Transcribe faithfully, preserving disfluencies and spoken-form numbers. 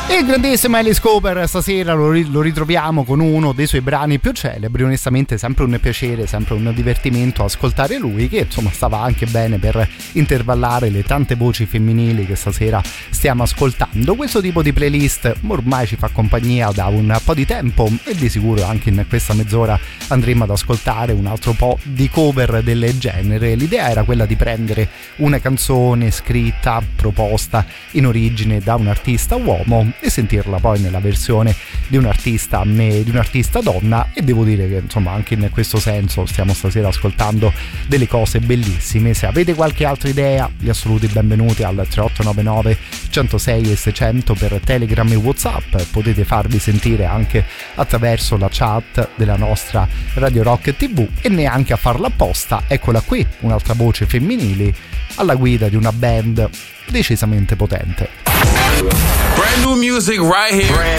Il grandissimo Alice Cooper stasera lo, lo ritroviamo con uno dei suoi brani più celebri. Onestamente sempre un piacere, sempre un divertimento ascoltare lui, che insomma stava anche bene per intervallare le tante voci femminili che stasera stiamo ascoltando. Questo tipo di playlist ormai ci fa compagnia da un po' di tempo e di sicuro anche in questa mezz'ora andremo ad ascoltare un altro po' di cover del genere. L'idea era quella di prendere una canzone scritta, proposta in origine da un artista uomo e sentirla poi nella versione di un artista di un'artista donna, e devo dire che insomma anche in questo senso stiamo stasera ascoltando delle cose bellissime. Se avete qualche altra idea, gli assoluti benvenuti al tre otto nove nove centosei e seicento per Telegram e WhatsApp. Potete farvi sentire anche attraverso la chat della nostra Radio Rock tivù, e neanche a farla apposta, eccola qui un'altra voce femminile alla guida di una band decisamente potente. Brand new music right here.